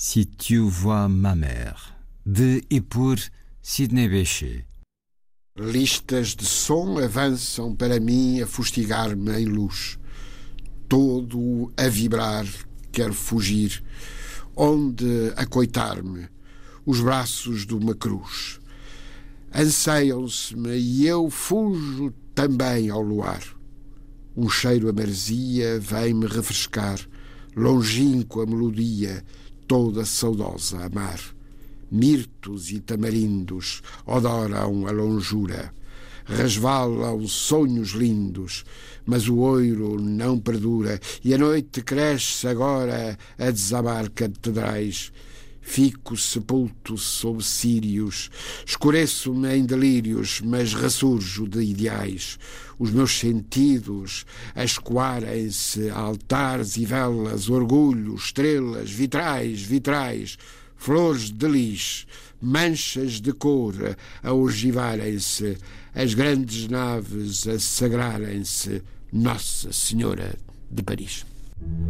Si tu vois ma mère, de e por Sidney Bechet. Listas de som avançam para mim a fustigar-me em luz. Todo a vibrar, quero fugir. Onde acoitar-me? Os braços de uma cruz. Anseiam-se-me e eu fujo também ao luar. Um cheiro a maresia vem-me refrescar, longínqua melodia, toda saudosa a mar. Mirtos e tamarindos odoram a longura, resvalam sonhos lindos, mas o oiro não perdura e a noite cresce agora a desabar catedrais. Fico sepulto sob círios, escureço-me em delírios, mas ressurjo de ideais. Os meus sentidos a escoarem-se a altares e velas, orgulho, estrelas, vitrais, flores de lis, manchas de cor a ogivarem-se, as grandes naves a sagrarem-se, Nossa Senhora de Paris.